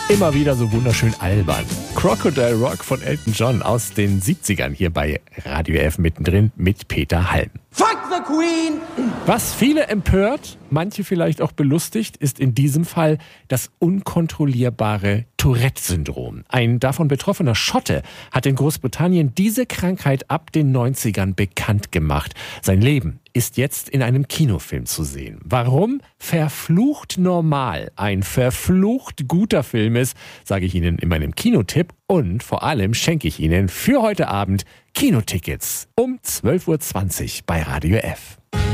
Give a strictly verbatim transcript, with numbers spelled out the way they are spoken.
Immer wieder so wunderschön albern. Crocodile Rock von Elton John aus den siebzigern hier bei Radio F mittendrin mit Peter Halm. Fuck the Queen! Was viele empört, manche vielleicht auch belustigt, ist in diesem Fall das unkontrollierbare Tourette-Syndrom. Ein davon betroffener Schotte hat in Großbritannien diese Krankheit ab den neunzigern bekannt gemacht. Sein Leben ist jetzt in einem Kinofilm zu sehen. Warum Verflucht Normal ein verflucht guter Film ist, sage ich Ihnen in meinem Kinotipp. Und vor allem schenke ich Ihnen für heute Abend Kinotickets um zwölf Uhr zwanzig bei Radio F.